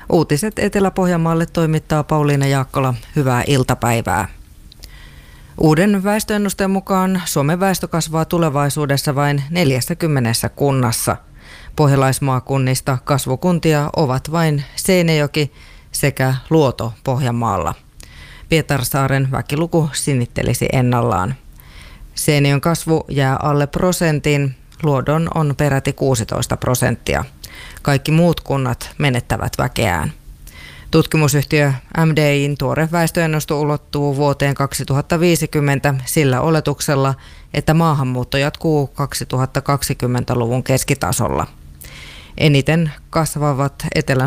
Uutiset Etelä-Pohjanmaalle toimittaa Pauliina Jaakkola. Hyvää iltapäivää. Uuden väestöennusteen mukaan Suomen väestö kasvaa tulevaisuudessa vain 40 kunnassa. Pohjalaismaakunnista kasvukuntia ovat vain Seinäjoki sekä Luoto Pohjanmaalla. Pietarsaaren väkiluku sinnittelisi ennallaan. Seinäjoen kasvu jää alle prosentin, Luodon on peräti 16%. Kaikki muut kunnat menettävät väkeään. Tutkimusyhtiö MDI:n tuore väestöennuste ulottuu vuoteen 2050 sillä oletuksella, että maahanmuutto jatkuu 2020-luvun keskitasolla. Eniten kasvavat etelän